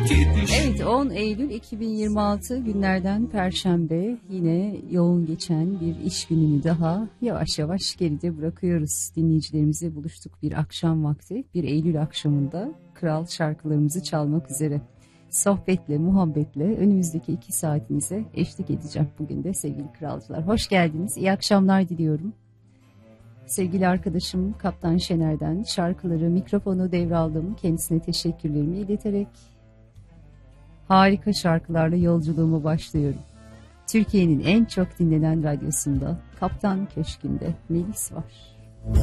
Evet, 10 Eylül 2026 günlerden Perşembe, yine yoğun geçen bir iş gününü daha yavaş yavaş geride bırakıyoruz. Dinleyicilerimizle buluştuk bir akşam vakti, bir Eylül akşamında kral şarkılarımızı çalmak üzere. Sohbetle, muhabbetle önümüzdeki 2 saatimize eşlik edeceğim bugün de sevgili kralcılar. Hoş geldiniz, iyi akşamlar diliyorum. Sevgili arkadaşım Kaptan Şener'den şarkıları, mikrofonu devraldım. Kendisine teşekkürlerimi ileterek harika şarkılarla yolculuğuma başlıyorum. Türkiye'nin en çok dinlenen radyosunda, Kaptan Köşkü'nde Melis var.